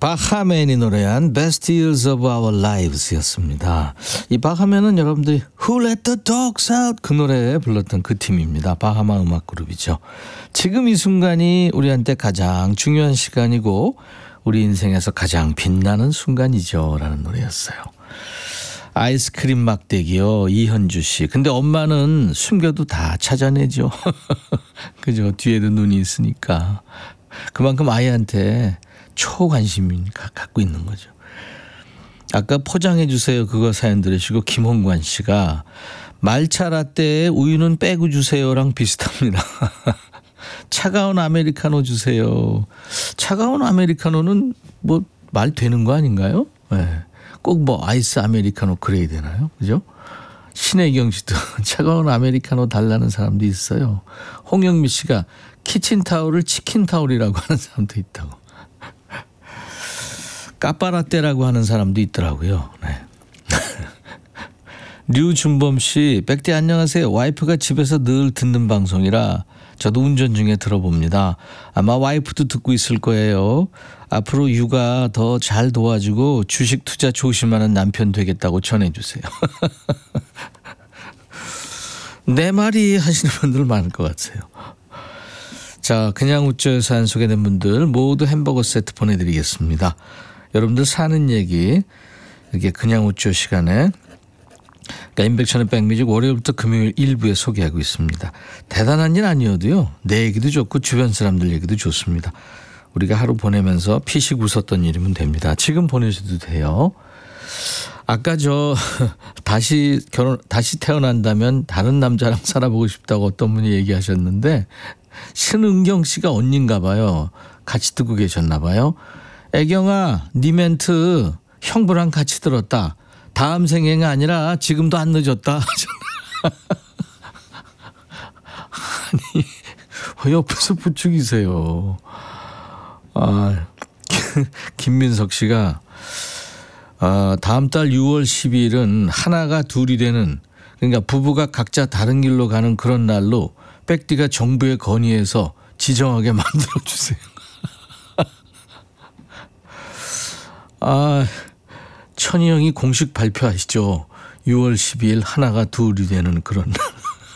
바하맨이 노래한 Best Years of Our Lives 였습니다. 이 바하맨은 여러분들이 Who Let the Dogs Out 그 노래 불렀던 그 팀입니다. 바하마 음악 그룹이죠. 지금 이 순간이 우리한테 가장 중요한 시간이고 우리 인생에서 가장 빛나는 순간이죠 라는 노래였어요. 아이스크림 막대기요. 이현주 씨. 근데 엄마는 숨겨도 다 찾아내죠. 그죠. 뒤에도 눈이 있으니까. 그만큼 아이한테 초관심이 갖고 있는 거죠. 아까 포장해 주세요 그거 사연 들으시고 김홍관 씨가 말차 라떼에 우유는 빼고 주세요랑 비슷합니다. 차가운 아메리카노 주세요. 차가운 아메리카노는 뭐 말 되는 거 아닌가요? 네. 꼭 뭐 아이스 아메리카노 그래야 되나요? 그죠? 신혜경 씨도 차가운 아메리카노 달라는 사람도 있어요. 홍영미 씨가 키친타올을 치킨타올이라고 하는 사람도 있다고. 까빠라떼라고 하는 사람도 있더라고요. 네. 류준범 씨, 백대 안녕하세요. 와이프가 집에서 늘 듣는 방송이라 저도 운전 중에 들어봅니다. 아마 와이프도 듣고 있을 거예요. 앞으로 육아 더 잘 도와주고 주식 투자 조심하는 남편 되겠다고 전해주세요. 내 말이 하시는 분들 많을 것 같아요. 자, 그냥 웃죠 사연 소개된 분들 모두 햄버거 세트 보내드리겠습니다. 여러분들 사는 얘기 이렇게 그냥 웃죠 시간에 그러니까 임백천의 백뮤직 월요일부터 금요일 일부에 소개하고 있습니다. 대단한 일 아니어도요. 내 얘기도 좋고 주변 사람들 얘기도 좋습니다. 우리가 하루 보내면서 피식 웃었던 일이면 됩니다. 지금 보내셔도 돼요. 아까 다시 태어난다면 다른 남자랑 살아보고 싶다고 어떤 분이 얘기하셨는데 신은경 씨가 언니인가 봐요. 같이 듣고 계셨나 봐요. 애경아, 니 멘트 형부랑 같이 들었다. 다음 생애가 아니라 지금도 안 늦었다. 아니, 왜 옆에서 부추기세요. 아, 김민석 씨가 다음 달 6월 12일은 하나가 둘이 되는 그러니까 부부가 각자 다른 길로 가는 그런 날로 백디가 정부에 건의해서 지정하게 만들어주세요. 아, 천희 형이 공식 발표하시죠. 6월 12일 하나가 둘이 되는 그런 날.